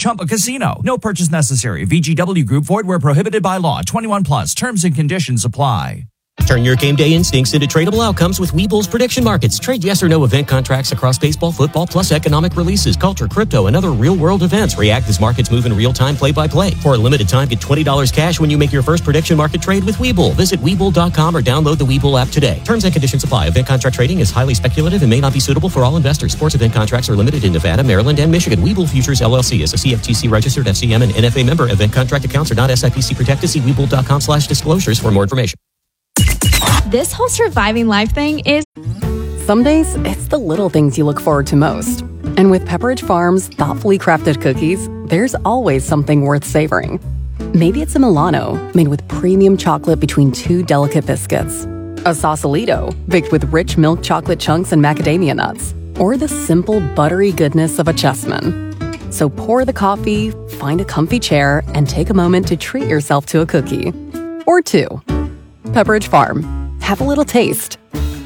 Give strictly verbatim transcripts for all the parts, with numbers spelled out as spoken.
Chumba Casino. No purchase necessary. V G W Group. Void where prohibited by law. twenty-one plus. Terms and conditions apply. Turn your game day instincts into tradable outcomes with Webull's prediction markets. Trade yes or no event contracts across baseball, football, plus economic releases, culture, crypto, and other real-world events. React as markets move in real time, play-by-play. For a limited time, get twenty dollars cash when you make your first prediction market trade with Webull. Visit Webull dot com or download the Webull app today. Terms and conditions apply. Event contract trading is highly speculative and may not be suitable for all investors. Sports event contracts are limited in Nevada, Maryland, and Michigan. Webull Futures, L L C is a C F T C-registered F C M and N F A member. Event contract accounts are not S I P C protected. See Webull dot com slash disclosures for more information. This whole surviving life thing is... Some days, it's the little things you look forward to most. And with Pepperidge Farm's thoughtfully crafted cookies, there's always something worth savoring. Maybe it's a Milano, made with premium chocolate between two delicate biscuits. A Sausalito, baked with rich milk chocolate chunks and macadamia nuts. Or the simple, buttery goodness of a Chessman. So pour the coffee, find a comfy chair, and take a moment to treat yourself to a cookie. Or two. Pepperidge Farm. Have a little taste.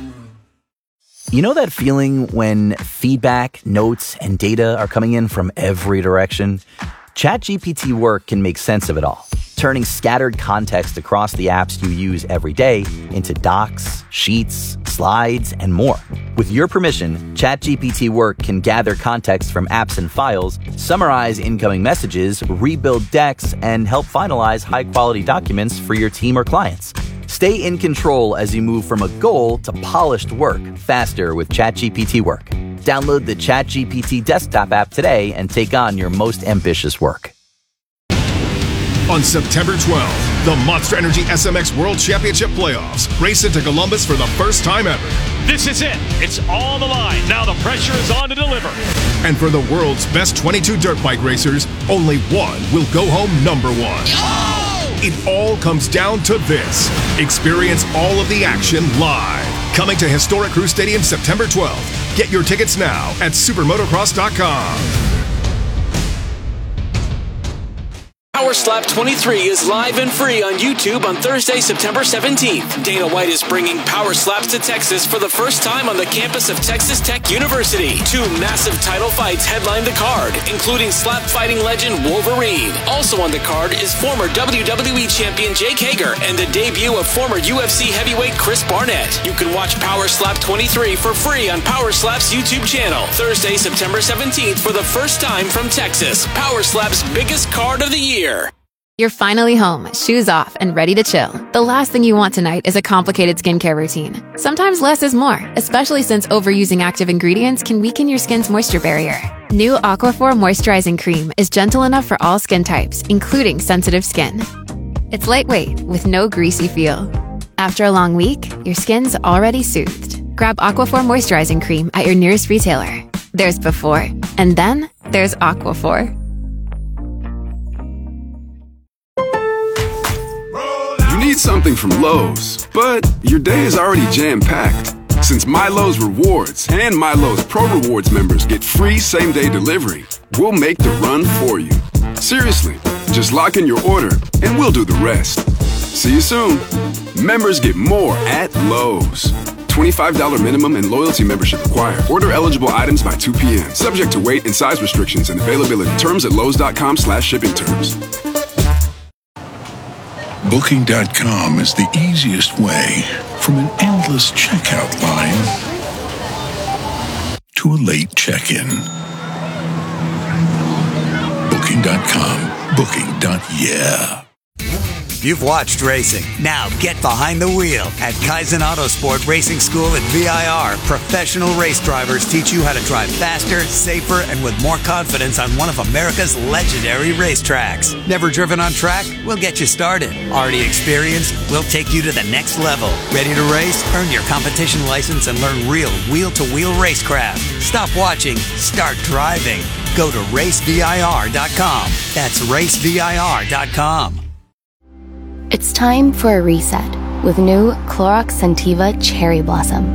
You know that feeling when feedback, notes, and data are coming in from every direction? ChatGPT Work can make sense of it all, turning scattered context across the apps you use every day into docs, sheets, slides, and more. With your permission, ChatGPT Work can gather context from apps and files, summarize incoming messages, rebuild decks, and help finalize high-quality documents for your team or clients. Stay in control as you move from a goal to polished work faster with ChatGPT Work. Download the ChatGPT desktop app today and take on your most ambitious work. On September twelfth, the Monster Energy S M X World Championship Playoffs race into Columbus for the first time ever. This is it. It's all on the line. Now the pressure is on to deliver. And for the world's best twenty-two dirt bike racers, only one will go home number one. Oh! It all comes down to this. Experience all of the action live. Coming to historic Crew Stadium September twelfth. Get your tickets now at supermotocross dot com. Power Slap twenty-three is live and free on YouTube on Thursday, September seventeenth. Dana White is bringing Power Slaps to Texas for the first time on the campus of Texas Tech University. Two massive title fights headline the card, including slap fighting legend Wolverine. Also on the card is former W W E champion Jake Hager and the debut of former U F C heavyweight Chris Barnett. You can watch Power Slap twenty-three for free on Power Slap's YouTube channel. Thursday, September seventeenth for the first time from Texas. Power Slap's biggest card of the year. You're finally home, shoes off, and ready to chill. The last thing you want tonight is a complicated skincare routine. Sometimes less is more, especially since overusing active ingredients can weaken your skin's moisture barrier. New Aquaphor Moisturizing Cream is gentle enough for all skin types, including sensitive skin. It's lightweight, with no greasy feel. After a long week, your skin's already soothed. Grab Aquaphor Moisturizing Cream at your nearest retailer. There's before, and then there's Aquaphor. You need something from Lowe's, but your day is already jam-packed. Since MyLowe's Rewards and MyLowe's Pro Rewards members get free same-day delivery, we'll make the run for you. Seriously, just lock in your order and we'll do the rest. See you soon. Members get more at Lowe's. twenty-five dollars minimum and loyalty membership required. Order eligible items by two p.m. Subject to weight and size restrictions and availability. Terms at lowes.com slash shipping terms. Booking dot com is the easiest way from an endless checkout line to a late check-in. Booking dot com. Booking. Yeah. You've watched racing. Now get behind the wheel at Kaizen Autosport Racing School at V I R. Professional race drivers teach you how to drive faster, safer, and with more confidence on one of America's legendary racetracks. Never driven on track? We'll get you started. Already experienced? We'll take you to the next level. Ready to race? Earn your competition license and learn real wheel-to-wheel racecraft. Stop watching. Start driving. Go to race V I R dot com. That's race V I R dot com. It's time for a reset with new Clorox Scentiva Cherry Blossom.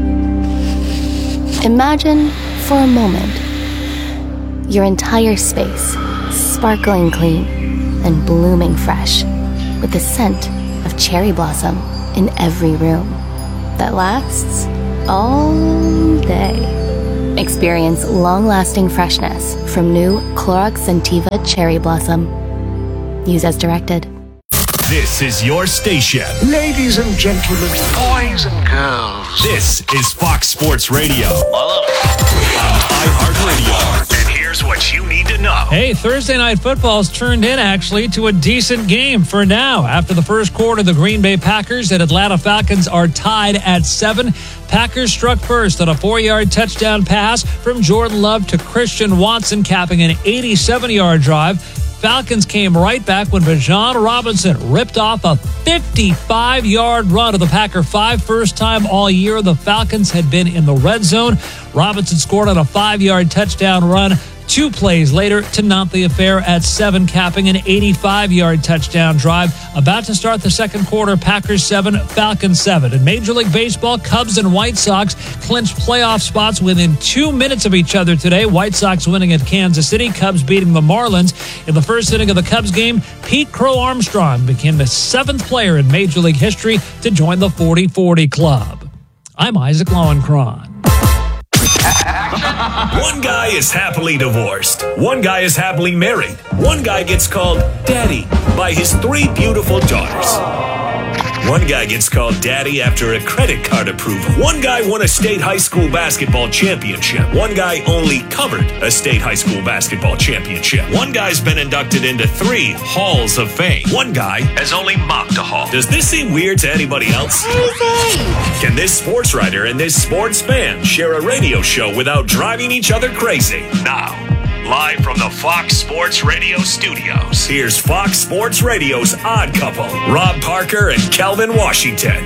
Imagine, for a moment, your entire space sparkling clean and blooming fresh with the scent of cherry blossom in every room that lasts all day. Experience long-lasting freshness from new Clorox Scentiva Cherry Blossom. Use as directed. This is your station. Ladies and gentlemen, boys and girls. This is Fox Sports Radio. On iHeartRadio. And here's what you need to know. Hey, Thursday Night Football's turned in, actually, to a decent game for now. After the first quarter, the Green Bay Packers and Atlanta Falcons are tied at seven. Packers struck first on a four-yard touchdown pass from Jordan Love to Christian Watson, capping an eighty-seven-yard drive. Falcons came right back when Bijan Robinson ripped off a fifty-five-yard run of the Packer five. First time all year the Falcons had been in the red zone. Robinson scored on a five-yard touchdown run. Two plays later to knot the affair at seven, capping an eighty-five-yard touchdown drive. About to start the second quarter, Packers seven, Falcons seven. In Major League Baseball, Cubs and White Sox clinched playoff spots within two minutes of each other today. White Sox winning at Kansas City, Cubs beating the Marlins. In the first inning of the Cubs game, Pete Crow Armstrong became the seventh player in Major League history to join the forty forty club. I'm Isaac Lowenkron. One guy is happily divorced. One guy is happily married. One guy gets called Daddy by his three beautiful daughters. One guy gets called Daddy after a credit card approved. One guy won a state high school basketball championship. One guy only covered a state high school basketball championship. One guy's been inducted into three halls of fame. One guy has only mopped a hall. Does this seem weird to anybody else? Can this sports writer and this sports fan share a radio show without driving each other crazy? Now, live from the Fox Sports Radio studios, here's Fox Sports Radio's Odd Couple, Rob Parker and Calvin Washington.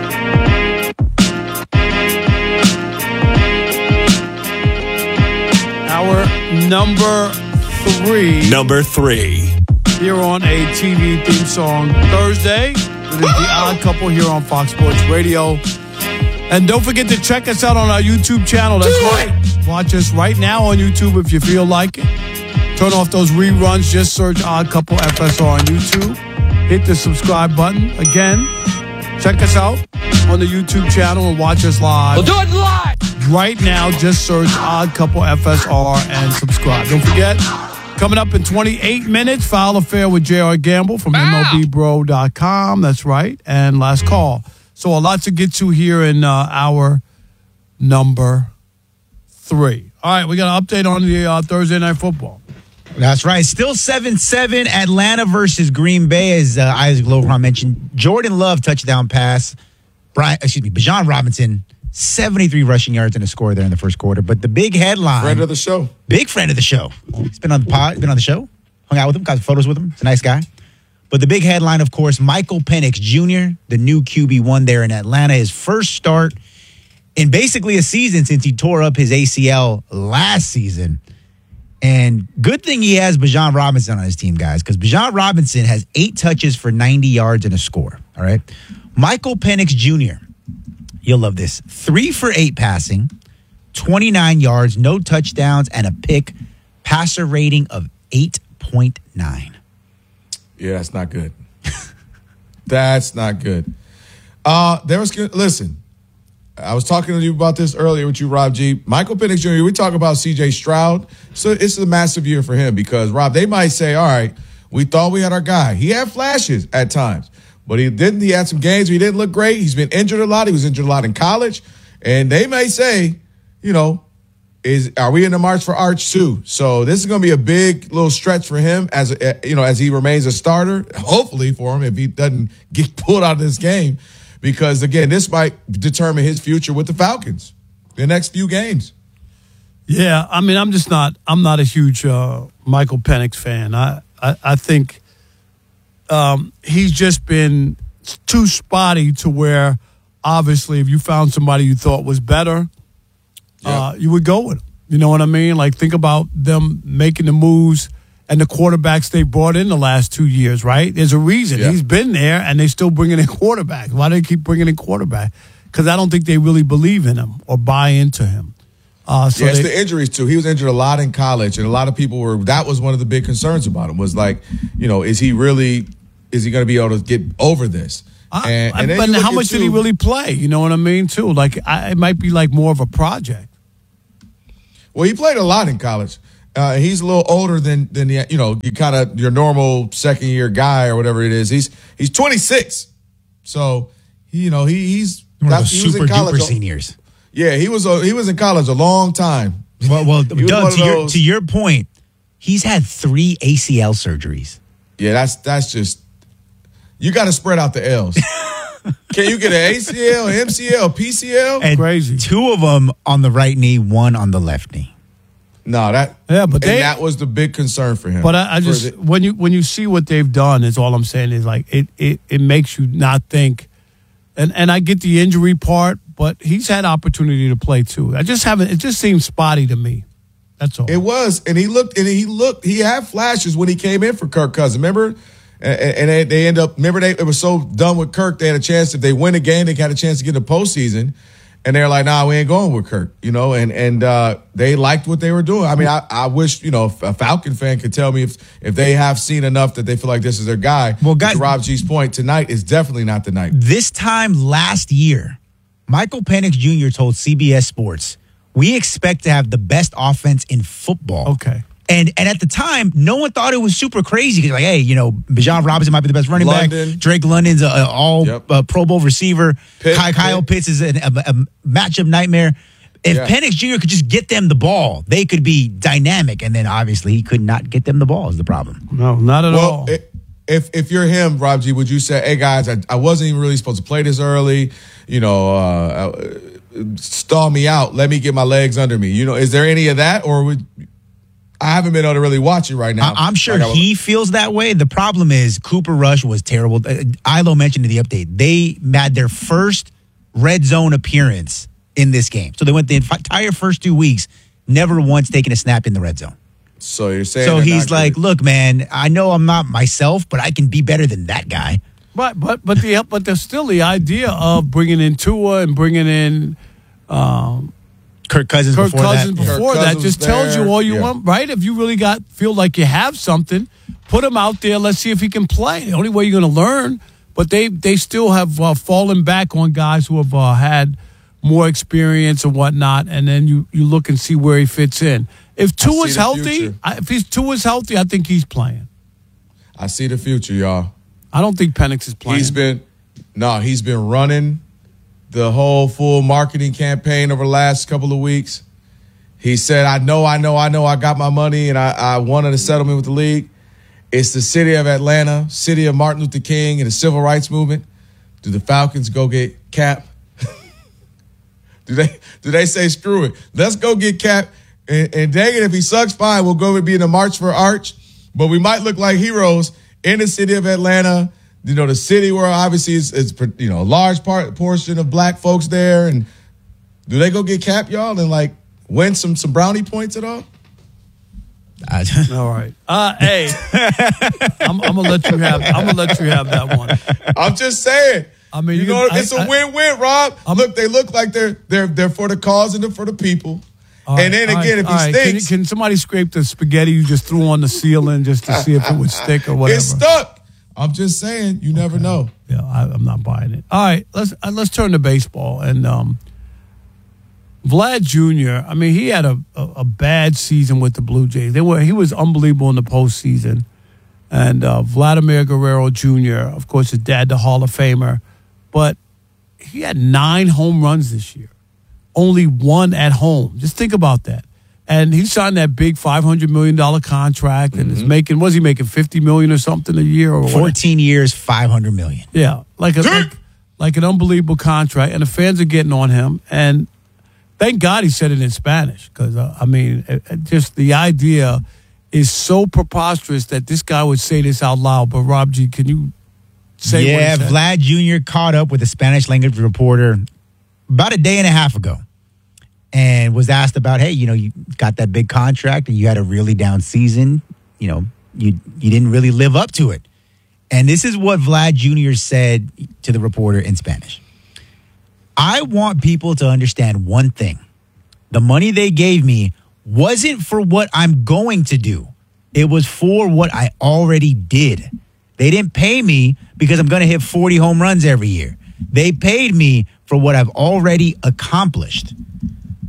Our number three. Number three. Here on a T V theme song Thursday. It is the Odd Couple here on Fox Sports Radio. And don't forget to check us out on our YouTube channel. That's right. Watch us right now on YouTube if you feel like it. Turn off those reruns. Just search Odd Couple F S R on YouTube. Hit the subscribe button. Again, check us out on the YouTube channel and watch us live. We'll do it live. Right now, just search Odd Couple F S R and subscribe. Don't forget, coming up in twenty-eight minutes, Foul Affair with J R Gamble from M L B Bro dot com. That's right. And last call. So a lot to get to here in uh, our number three. All right, we got an update on the uh, Thursday Night Football. That's right. Still seven seven, Atlanta versus Green Bay, as uh, Isaac Lowenkron mentioned. Jordan Love touchdown pass. Brian, excuse me, Bijan Robinson, seventy-three rushing yards and a score there in the first quarter. But the big headline. Friend of the show. Big friend of the show. He's been on the pod, been on the show, hung out with him, got photos with him. He's a nice guy. But the big headline, of course, Michael Penix Junior, the new Q B one there in Atlanta, his first start in basically a season since he tore up his A C L last season. And good thing he has Bijan Robinson on his team, guys, because Bijan Robinson has eight touches for ninety yards and a score, all right? Michael Penix Junior, you'll love this, three for eight passing, twenty-nine yards, no touchdowns, and a pick, passer rating of eight point nine. Yeah, that's not good. That's not good. Uh, there was listen. I was talking to you about this earlier with you, Rob G. Michael Penix Junior We talk about C J Stroud. So it's a massive year for him because Rob, they might say, "All right, we thought we had our guy. He had flashes at times, but he didn't. He had some games where he didn't look great. He's been injured a lot. He was injured a lot in college, and they may say, you know." Is are we in the march for Arch too? So this is going to be a big little stretch for him as a, you know as he remains a starter. Hopefully for him if he doesn't get pulled out of this game, because again this might determine his future with the Falcons the next few games. Yeah, I mean I'm just not I'm not a huge uh, Michael Penix fan. I I, I think um, he's just been too spotty to where obviously if you found somebody you thought was better. Uh, you would go with them. You know what I mean? Like, think about them making the moves and the quarterbacks they brought in the last two years, right? There's a reason. Yeah. He's been there, and they still bringing in quarterback. Why do they keep bringing in quarterback? Because I don't think they really believe in him or buy into him. Uh, so yeah, it's they, the injuries, too. He was injured a lot in college, and a lot of people were – that was one of the big concerns about him was, like, you know, is he really – is he going to be able to get over this? And, I, and but how much did he really play? You know what I mean, too? Like, I, it might be, like, more of a project. Well, he played a lot in college. Uh, he's a little older than than the, you know, you kind of your normal second year guy or whatever it is. He's he's twenty-six, so he, you know he he's one of those he was super in college duper a- seniors. Yeah, he was a, he was in college a long time. Well, well, He was one Doug, of to your, those- to your point, he's had three A C L surgeries. Yeah, that's that's just you got to spread out the L's. Can you get an A C L, M C L, P C L? And Crazy. Two of them on the right knee, one on the left knee. No, that Yeah, but and they- that was the big concern for him. But I, I For just the- when you when you see what they've done is all I'm saying is like it it, it makes you not think, and and I get the injury part, but he's had opportunity to play too. I just haven't. It just seems spotty to me. That's all. It was, and he looked, and he looked. He had flashes when he came in for Kirk Cousins. Remember, and, and they, they end up. Remember, they it was so done with Kirk. They had a chance if they win a game, they had a chance to get in the postseason. And they're like, nah, we ain't going with Kirk, you know, and and uh, they liked what they were doing. I mean, I, I wish, you know, a Falcon fan could tell me if if they have seen enough that they feel like this is their guy. Well, But guys- to Rob G's point, tonight is definitely not the night. This time last year, Michael Penix Junior told C B S Sports, we expect to have the best offense in football. Okay. And and at the time, no one thought it was super crazy. Because, like, hey, you know, Bijan Robinson might be the best running London. back. Drake London's a, a all Yep. uh, Pro Bowl receiver. Pitt, Ky- Kyle Pitt. Pitts is an, a, a matchup nightmare. If Yeah. Penix Junior could just get them the ball, they could be dynamic. And then obviously he could not get them the ball is the problem. No, not at all. Well, i- if if you're him, Rob G, would you say, hey guys, I, I wasn't even really supposed to play this early, you know, uh, uh, stall me out, let me get my legs under me. You know, is there any of that, or would I haven't been able to really watch it right now? I- I'm sure Like I- he feels that way. The problem is Cooper Rush was terrible. Uh, Ilo mentioned in the update, they had their first red zone appearance in this game. So they went the entire first two weeks, never once taking a snap in the red zone. So you're saying So they're he's not like, good. look, man, I know I'm not myself, but I can be better than that guy. Right, but but the but there's still the idea of bringing in Tua and bringing in um, Kirk Cousins Kirk before Cousins that. before Kirk that Cousins just tells there. you all you Yeah. want, right? If you really got feel like you have something, put him out there. Let's see if he can play. The only way you're going to learn. But they they still have uh, fallen back on guys who have uh, had more experience and whatnot, and then you you look and see where he fits in. If Tua's the healthy, future. I, if he's Tua's healthy, I think he's playing. I see the future, y'all. I don't think Penix is playing. He's been no, he's been running the whole full marketing campaign over the last couple of weeks. He said, I know, I know, I know I got my money and I, I wanted a settlement with the league. It's the city of Atlanta, city of Martin Luther King and the civil rights movement. Do the Falcons go get Cap? do they do they say screw it? Let's go get Cap. And, and dang it, if he sucks, fine, we'll go and be in the March for Arch. But we might look like heroes in the city of Atlanta. You know, the city where obviously it's, it's you know, a large part portion of black folks there. And do they go get Cap, y'all, and like win some some brownie points at all? All right. Uh, hey, I'm, I'm gonna let you have. I'm gonna let you have that one. I'm just saying. I mean, you you know, can- it's I- a win-win, Rob. look, they look like they're they're they're for the cause and they're for the people. All and right, then all again, right, if he all right. Can, stinks, can somebody scrape the spaghetti you just threw on the ceiling just to see if it would stick or whatever? it's stuck. I'm just saying, you never know. Yeah, I, I'm not buying it. All right, let's uh, let's turn to baseball and um, Vlad Junior I mean, he had a, a, a bad season with the Blue Jays. They were he was unbelievable in the postseason, and uh, Vladimir Guerrero Junior, of course, his dad, the Hall of Famer, but he had nine home runs this year, only one at home. Just think about that. And he signed that big five hundred million dollars contract and Mm-hmm. is making, was he making fifty million dollars or something a year? Or what? fourteen years, five hundred million dollars. Yeah, like, a, like like an unbelievable contract, and the fans are getting on him. And thank God he said it in Spanish, because uh, I mean, it, it just the idea is so preposterous that this guy would say this out loud. But Rob G, can you say yeah, what he said? Vlad Junior caught up with a Spanish language reporter about a day and a half ago and was asked about, hey, you know, you got that big contract and you had a really down season. You know, you you didn't really live up to it. And this is what Vlad Junior said to the reporter in Spanish. I want people to understand one thing. The money they gave me wasn't for what I'm going to do. It was for what I already did. They didn't pay me because I'm going to hit forty home runs every year. They paid me for what I've already accomplished.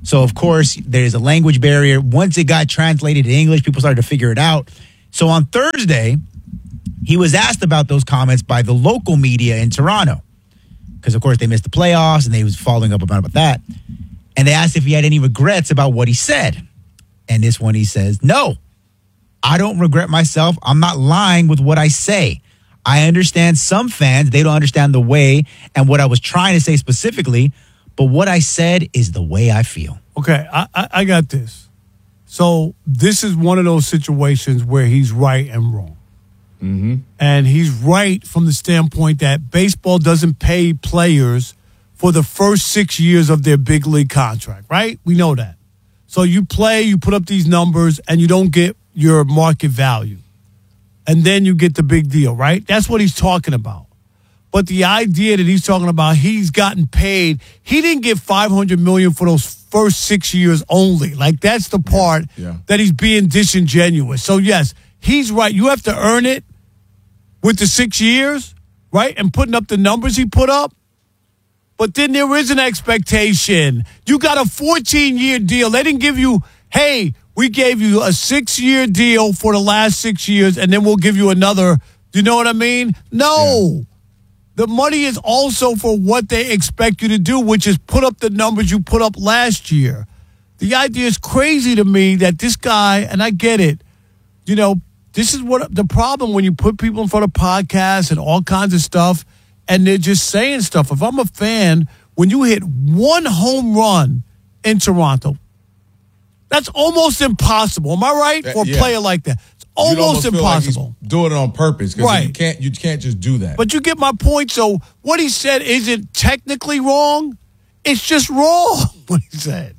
So, of course, there's a language barrier. Once it got translated to English, people started to figure it out. So on Thursday, he was asked about those comments by the local media in Toronto. Because, of course, they missed the playoffs, and they was following up about, about that. And they asked if he had any regrets about what he said. And this one, he says, no, I don't regret myself. I'm not lying with what I say. I understand some fans, they don't understand the way and what I was trying to say specifically, but what I said is the way I feel. Okay, I, I, I got this. So this is one of those situations where he's right and wrong. Mm-hmm. And he's right from the standpoint that baseball doesn't pay players for the first six years of their big league contract, right? We know that. So you play, you put up these numbers, and you don't get your market value. And then you get the big deal, right? That's what he's talking about. But the idea that he's talking about, he's gotten paid, he didn't get five hundred million dollars for those first six years only. Like, that's the part yeah, yeah. that he's being disingenuous. So, yes, he's right. You have to earn it with the six years, right? And putting up the numbers he put up. But then there is an expectation. You got a fourteen-year deal. They didn't give you, hey, we gave you a six-year deal for the last six years, and then we'll give you another. Do you know what I mean? No. Yeah. The money is also for what they expect you to do, which is put up the numbers you put up last year. The idea is crazy to me that this guy, and I get it, you know, this is what the problem when you put people in front of podcasts and all kinds of stuff, and they're just saying stuff. If I'm a fan, when you hit one home run in Toronto, that's almost impossible. Am I right? For a yeah. player like that. It's almost, almost impossible. Like he's doing it on purpose. Right. You can't, you can't just do that. But you get my point. So what he said isn't technically wrong. It's just wrong what he said.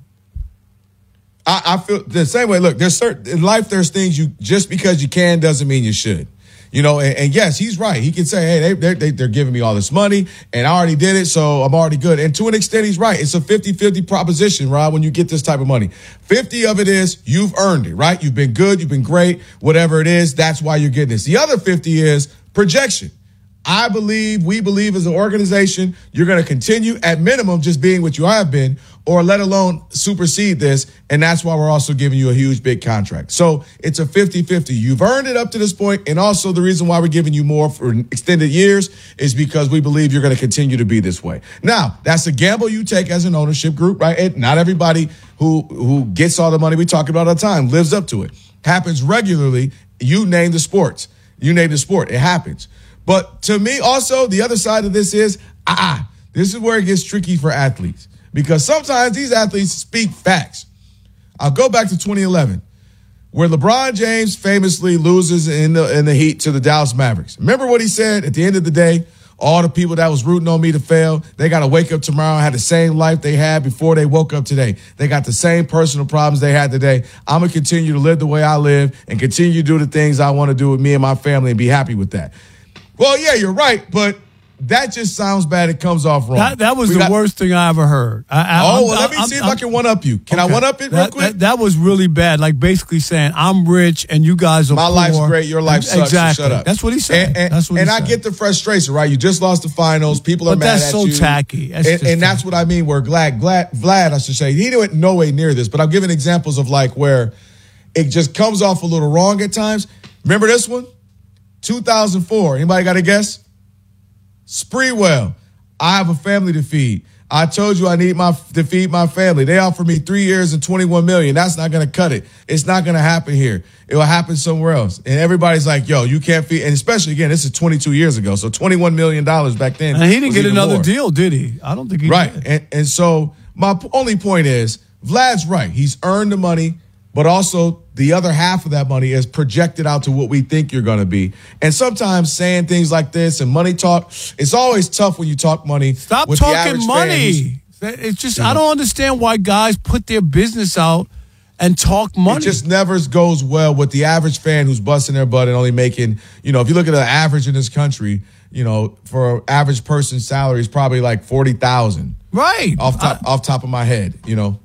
I, I feel the same way. Look, there's certain in life, there's things you just because you can doesn't mean you should. You know, and, and yes, he's right. He can say, hey, they, they, they're giving me all this money, and I already did it, so I'm already good. And to an extent, he's right. It's a fifty-fifty proposition, Rob, when you get this type of money. fifty of it is you've earned it, right? You've been good, you've been great, whatever it is, that's why you're getting this. The other fifty is projection. I believe, we believe as an organization, you're going to continue at minimum just being what you have been, or let alone supersede this, and that's why we're also giving you a huge, big contract. So it's a fifty-fifty. You've earned it up to this point, and also the reason why we're giving you more for extended years is because we believe you're going to continue to be this way. Now, that's a gamble you take as an ownership group, right? And not everybody who, who gets all the money we talk about all the time lives up to it. Happens regularly. You name the sports. You name the sport. It happens. But to me, also, the other side of this is, ah, this is where it gets tricky for athletes. Because sometimes these athletes speak facts. I'll go back to twenty eleven, where LeBron James famously loses in the in the Heat to the Dallas Mavericks. Remember what he said at the end of the day? All the people that was rooting on me to fail, they got to wake up tomorrow and have the same life they had before they woke up today. They got the same personal problems they had today. I'm going to continue to live the way I live and continue to do the things I want to do with me and my family and be happy with that. Well, yeah, you're right, but that just sounds bad. It comes off wrong. That, that was we the got, worst thing I ever heard. I, I, oh, I'm, well, let me I'm, see if I'm, I can one-up you. Can okay. I one-up it real that, quick? That, that was really bad. Like basically saying, I'm rich and you guys are My poor. life's great. Your life sucks. Exactly. So shut up. That's what he said. And, and, that's what and he I said. get the frustration, right? You just lost the finals. People are but mad that's at so you. tacky. That's and and that's what I mean. Where Glad, Glad, Vlad, I should say, he went no way near this. But I'm giving examples of like where it just comes off a little wrong at times. Remember this one? two thousand four. Anybody got a guess? Spreewell. I have a family to feed. I told you I need my to feed my family. They offered me three years and twenty-one million dollars. That's not going to cut it. It's not going to happen here. It will happen somewhere else. And everybody's like, yo, you can't feed. And especially, again, this is twenty-two years ago. So twenty-one million dollars back then. And he didn't get another more. deal, did he? I don't think he right. did. And, and so my only point is, Vlad's right. He's earned the money, but also the other half of that money is projected out to what we think you're going to be. And sometimes saying things like this and money talk, it's always tough when you talk money. Stop with talking money. It's just, you know, I don't understand why guys put their business out and talk money. It just never goes well with the average fan who's busting their butt and only making, you know, if you look at the average in this country, you know, for an average person's salary is probably like forty thousand dollars. Right. Off top, I, off top of my head, you know.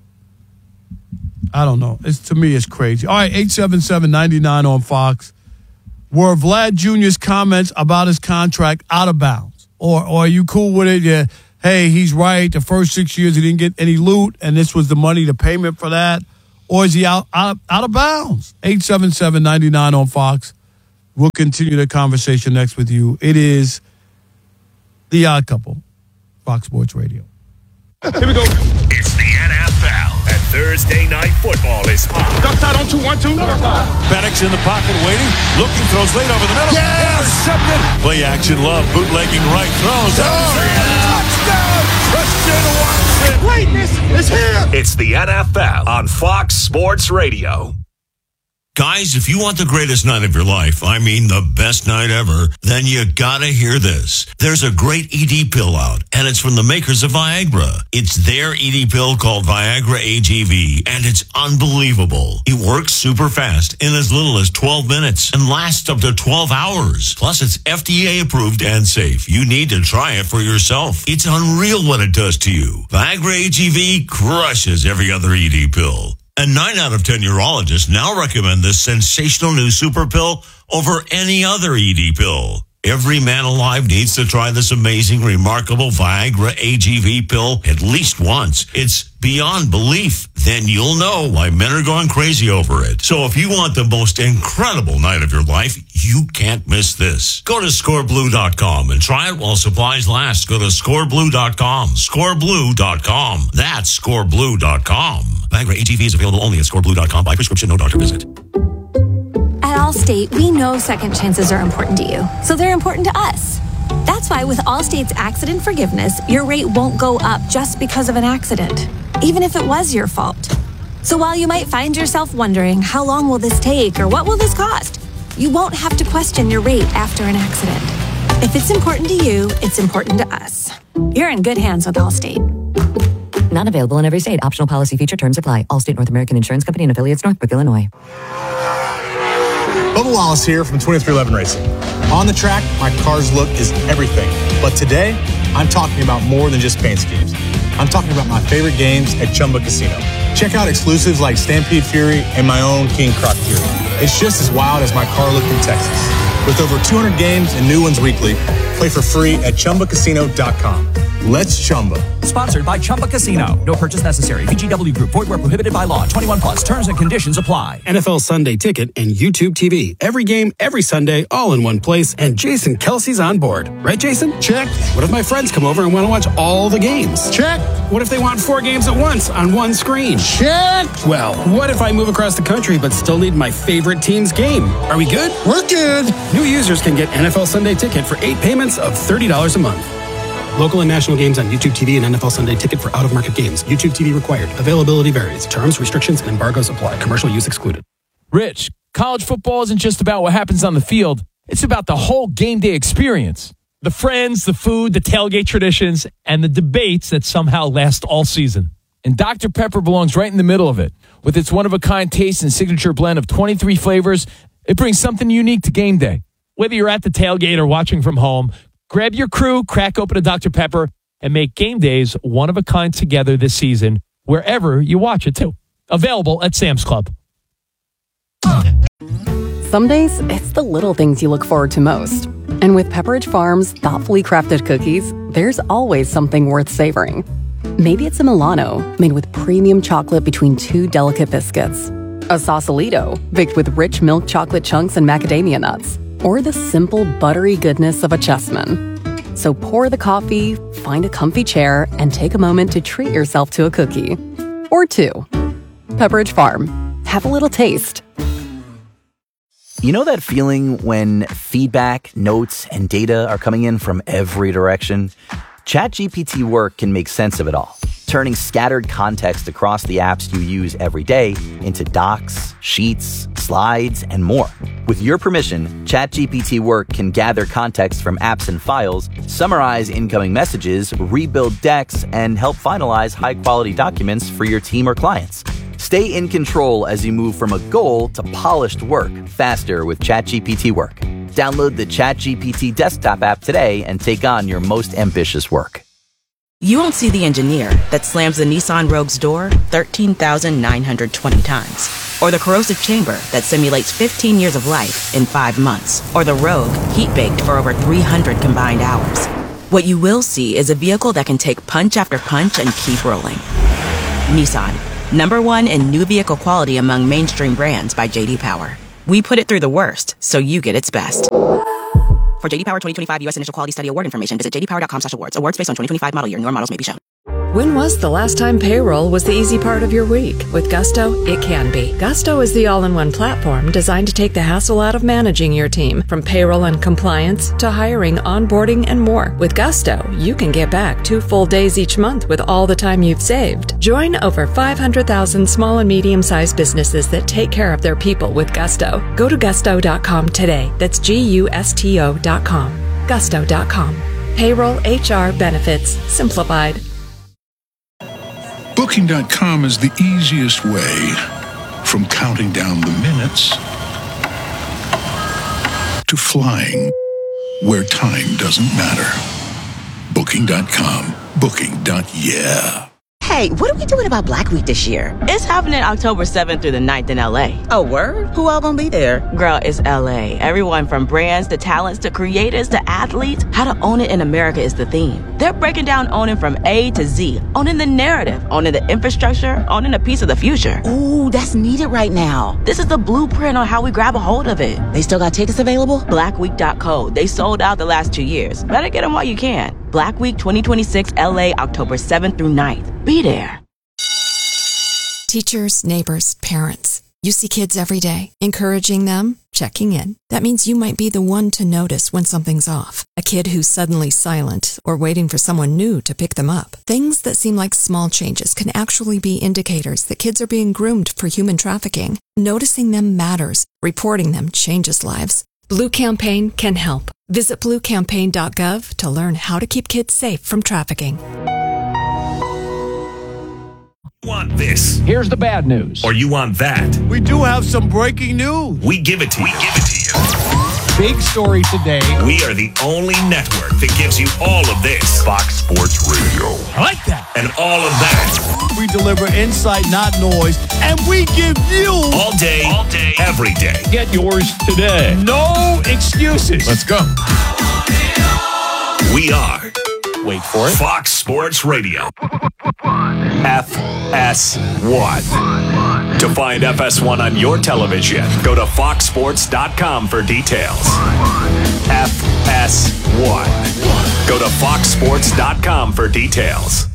I don't know. It's to me, it's crazy. All right, eight seven seven, nine nine on Fox. Were Vlad Junior's comments about his contract out of bounds? Or, or are you cool with it? Yeah. hey, he's right. The first six years he didn't get any loot, and this was the money, the payment for that? Or is he out out, out of bounds? eight seven seven, nine nine on Fox. We'll continue the conversation next with you. It is The Odd Couple, Fox Sports Radio. Here we go. It's the N F L, and Thursday Night Football is on. Duck side on two, one, two. Penix in the pocket waiting, looking, throws late over the middle. Yes! Intercepted. Play action love, bootlegging right, throws. Oh, yeah! Touchdown! Christian Watson! Greatness is here! It's the N F L on Fox Sports Radio. Guys, if you want the greatest night of your life, I mean the best night ever, then you gotta hear this. There's a great E D pill out, and it's from the makers of Viagra. It's their E D pill called Viagra A G V, and it's unbelievable. It works super fast in as little as twelve minutes and lasts up to twelve hours. Plus, it's F D A approved and safe. You need to try it for yourself. It's unreal what it does to you. Viagra A G V crushes every other E D pill. And nine out of ten urologists now recommend this sensational new super pill over any other E D pill. Every man alive needs to try this amazing, remarkable Viagra A G V pill at least once. It's beyond belief. Then you'll know why men are going crazy over it. So if you want the most incredible night of your life, you can't miss this. Go to score blue dot com and try it while supplies last. Go to score blue dot com. score blue dot com. That's score blue dot com. Viagra A G V is available only at score blue dot com by prescription, no doctor visit. At Allstate, we know second chances are important to you, so they're important to us. That's why with Allstate's accident forgiveness, your rate won't go up just because of an accident, even if it was your fault. So while you might find yourself wondering, how long will this take or what will this cost? You won't have to question your rate after an accident. If it's important to you, it's important to us. You're in good hands with Allstate. Not available in every state. Optional policy feature terms apply. Allstate North American Insurance Company and affiliates, Northbrook, Illinois. Bubba Wallace here from twenty-three eleven Racing. On the track, my car's look is everything. But today, I'm talking about more than just paint schemes. I'm talking about my favorite games at Chumba Casino. Check out exclusives like Stampede Fury and my own King Croc Fury. It's just as wild as my car looked in Texas. With over two hundred games and new ones weekly, play for free at chumba casino dot com. Let's Chumba. Sponsored by Chumba Casino. No purchase necessary. V G W Group. Void where prohibited by law. twenty-one plus. Terms and conditions apply. N F L Sunday Ticket and YouTube T V. Every game, every Sunday, all in one place. And Jason Kelsey's on board. Right, Jason? Check. What if my friends come over and want to watch all the games? Check. What if they want four games at once on one screen? Check. Well, what if I move across the country but still need my favorite team's game? Are we good? We're good. New users can get N F L Sunday Ticket for eight payments of thirty dollars a month. Local and national games on YouTube T V and N F L Sunday Ticket for out-of-market games. YouTube T V required. Availability varies. Terms, restrictions, and embargoes apply. Commercial use excluded. Rich, college football isn't just about what happens on the field. It's about the whole game day experience. The friends, the food, the tailgate traditions, and the debates that somehow last all season. And Doctor Pepper belongs right in the middle of it. With its one-of-a-kind taste and signature blend of twenty-three flavors, it brings something unique to game day. Whether you're at the tailgate or watching from home, grab your crew, crack open a Doctor Pepper, and make game days one of a kind together this season, wherever you watch it too. Available at Sam's Club. Some days, it's the little things you look forward to most. And with Pepperidge Farm's thoughtfully crafted cookies, there's always something worth savoring. Maybe it's a Milano, made with premium chocolate between two delicate biscuits. A Sausalito, baked with rich milk chocolate chunks and macadamia nuts. Or the simple, buttery goodness of a Chessman. So pour the coffee, find a comfy chair, and take a moment to treat yourself to a cookie. Or two. Pepperidge Farm. Have a little taste. You know that feeling when feedback, notes, and data are coming in from every direction? ChatGPT Work can make sense of it all, turning scattered context across the apps you use every day into docs, sheets, slides, and more. With your permission, ChatGPT Work can gather context from apps and files, summarize incoming messages, rebuild decks, and help finalize high-quality documents for your team or clients. Stay in control as you move from a goal to polished work faster with ChatGPT Work. Download the ChatGPT desktop app today and take on your most ambitious work. You won't see the engineer that slams the Nissan Rogue's door thirteen thousand nine hundred twenty times. Or the corrosive chamber that simulates fifteen years of life in five months. Or the Rogue heat-baked for over three hundred combined hours. What you will see is a vehicle that can take punch after punch and keep rolling. Nissan, number one in new vehicle quality among mainstream brands by J D Power. We put it through the worst, so you get its best. For J D Power twenty twenty-five U S Initial Quality Study Award information, visit j d power dot com slash awards. Awards based on twenty twenty-five model year. Newer models may be shown. When was the last time payroll was the easy part of your week? With Gusto, it can be. Gusto is the all-in-one platform designed to take the hassle out of managing your team, from payroll and compliance to hiring, onboarding, and more. With Gusto, you can get back two full days each month with all the time you've saved. Join over five hundred thousand small and medium-sized businesses that take care of their people with Gusto. Go to gusto dot com today. That's G U S T O dot com. gusto dot com. Payroll, H R, benefits, simplified. Booking dot com is the easiest way from counting down the minutes to flying where time doesn't matter. Booking dot com. Booking. Yeah. Hey, what are we doing about Black Week this year? It's happening October seventh through the ninth in L A. Oh, word? Who all gonna be there? Girl, it's L A. Everyone from brands to talents to creators to athletes. How to own it in America is the theme. They're breaking down owning from A to Z. Owning the narrative, owning the infrastructure, owning a piece of the future. Ooh, that's needed right now. This is the blueprint on how we grab a hold of it. They still got tickets available? black week dot co. They sold out the last two years. Better get them while you can. Black Week twenty twenty-six L A, October seventh through ninth. Be there. Teachers, neighbors, parents. You see kids every day, encouraging them, checking in. That means you might be the one to notice when something's off. A kid who's suddenly silent or waiting for someone new to pick them up. Things that seem like small changes can actually be indicators that kids are being groomed for human trafficking. Noticing them matters. Reporting them changes lives. Blue Campaign can help. Visit blue campaign dot gov to learn how to keep kids safe from trafficking. You want this? Here's the bad news. Or you want that? We do have some breaking news. We give it to you. We give it to you. Big story today. We are the only network that gives you all of this. Fox Sports Radio. I like that. And all of that. We deliver insight, not noise. And we give you... All day, all day, every day. Get yours today. No excuses. Let's go. We are... Wait for it. Fox Sports Radio. F S one. To find F S one on your television, go to fox sports dot com for details. F S one. Go to fox sports dot com for details.